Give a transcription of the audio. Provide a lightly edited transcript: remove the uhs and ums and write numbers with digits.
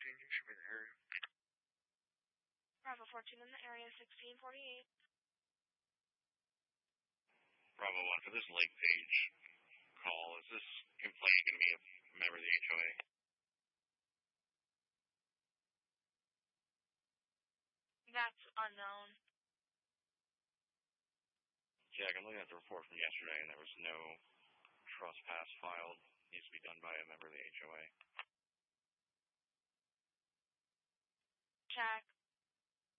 you should be in the area. Bravo 14 in the area, 1648. Bravo 1, for this Lake Page call, is this complaint going to be a member of the HOA? That's unknown. Jack, I'm looking at the report from yesterday, and there was no trespass filed. It needs to be done by a member of the HOA. Jack,